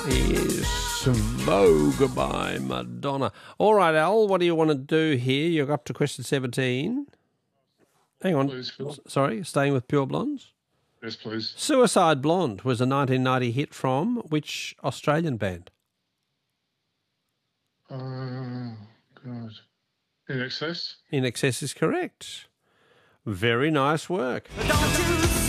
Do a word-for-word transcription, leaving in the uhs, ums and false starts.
is Vogue by Madonna. All right, Al, what do you want to do here? You're up to question seventeen. Hang on. Please, Phil. Sorry, staying with Pure Blondes? Yes, please. Suicide Blonde was a nineteen ninety hit from which Australian band? Oh, God. In Excess? In Excess is correct. Very nice work. Don't you